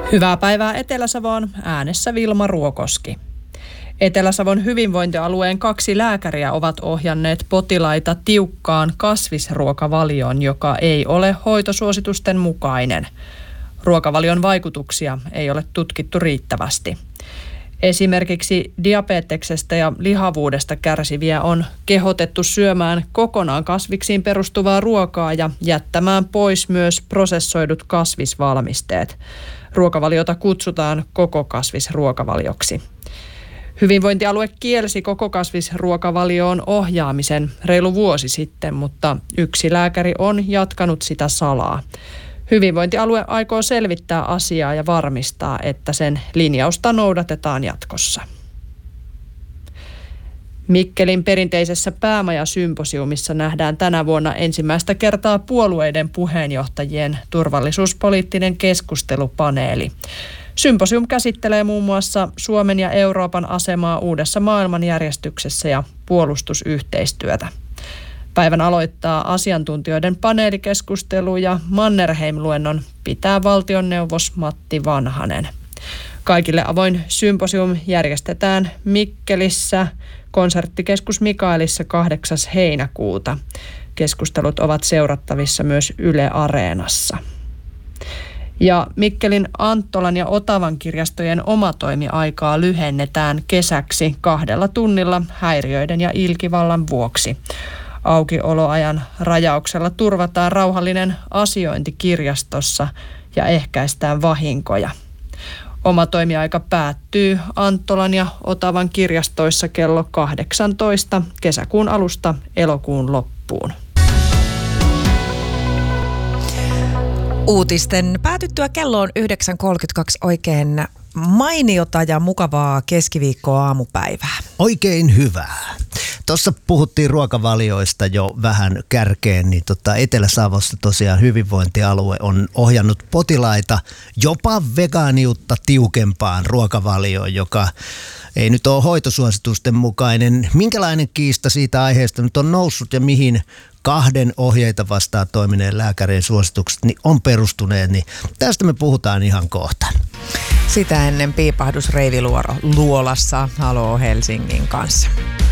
Hyvää päivää Etelä-Savoon, äänessä Vilma Ruokoski. Etelä-Savon hyvinvointialueen 2 lääkäriä ovat ohjanneet potilaita tiukkaan kasvisruokavalioon, joka ei ole hoitosuositusten mukainen. Ruokavalion vaikutuksia ei ole tutkittu riittävästi. Esimerkiksi diabeteksestä ja lihavuudesta kärsiviä on kehotettu syömään kokonaan kasviksiin perustuvaa ruokaa ja jättämään pois myös prosessoidut kasvisvalmisteet. Ruokavaliota kutsutaan koko kasvisruokavalioksi. Hyvinvointialue kielsi koko kasvisruokavalioon ohjaamisen reilu vuosi sitten, mutta yksi lääkäri on jatkanut sitä salaa. Hyvinvointialue aikoo selvittää asiaa ja varmistaa, että sen linjausta noudatetaan jatkossa. Mikkelin perinteisessä päämajasymposiumissa nähdään tänä vuonna ensimmäistä kertaa puolueiden puheenjohtajien turvallisuuspoliittinen keskustelupaneeli. Symposium käsittelee muun muassa Suomen ja Euroopan asemaa uudessa maailmanjärjestyksessä ja puolustusyhteistyötä. Päivän aloittaa asiantuntijoiden paneelikeskustelu ja Mannerheim-luennon pitää valtioneuvos Matti Vanhanen. Kaikille avoin symposium järjestetään Mikkelissä, konserttikeskus Mikaelissa 8. heinäkuuta. Keskustelut ovat seurattavissa myös Yle Areenassa. Ja Mikkelin Anttolan ja Otavan kirjastojen omatoimiaikaa lyhennetään kesäksi 2 tunnilla häiriöiden ja ilkivallan vuoksi. Aukioloajan rajauksella turvataan rauhallinen asiointi kirjastossa ja ehkäistään vahinkoja. Oma toimiaika päättyy Anttolan ja Otavan kirjastoissa kello 18 kesäkuun alusta elokuun loppuun. Uutisten päätyttyä kello on 9.32 oikein mainiota ja mukavaa keskiviikkoa aamupäivää. Oikein hyvää. Tuossa puhuttiin ruokavalioista jo vähän kärkeen, niin Etelä-Savossa tosiaan hyvinvointialue on ohjannut potilaita jopa vegaaniutta tiukempaan ruokavalioon, joka ei nyt ole hoitosuositusten mukainen. Minkälainen kiista siitä aiheesta nyt on noussut ja mihin 2 ohjeita vastaan toimineen lääkärin suositukset niin on perustuneet, niin tästä me puhutaan ihan kohta. Sitä ennen piipahdus Reivi Luolassa Haloo Helsingin kanssa.